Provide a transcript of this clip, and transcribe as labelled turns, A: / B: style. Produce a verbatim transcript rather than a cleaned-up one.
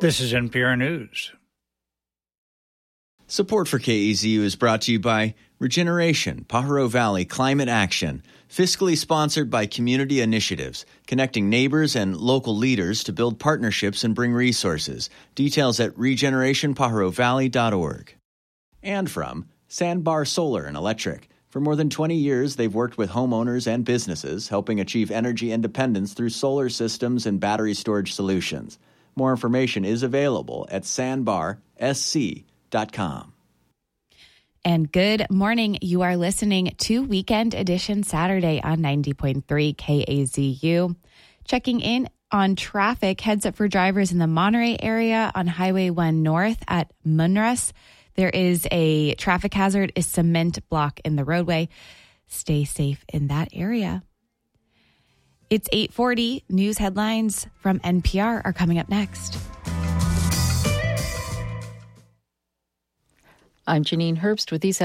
A: This is N P R News.
B: Support for K E Z U is brought to you by Regeneration, Pajaro Valley Climate Action, fiscally sponsored by Community Initiatives, connecting neighbors and local leaders to build partnerships and bring resources. Details at regeneration pajaro valley dot org. And from Sandbar Solar and Electric. For more than twenty years, they've worked with homeowners and businesses, helping achieve energy independence through solar systems and battery storage solutions. More information is available at sandbar s c dot com.
C: And good morning. You are listening to Weekend Edition Saturday on ninety point three K A Z U. Checking in on traffic, heads up for drivers in the Monterey area on Highway one North at Munras. There is a traffic hazard, a cement block in the roadway. Stay safe in that area. It's eight forty. News headlines from N P R are coming up next.
D: I'm Janine Herbst with these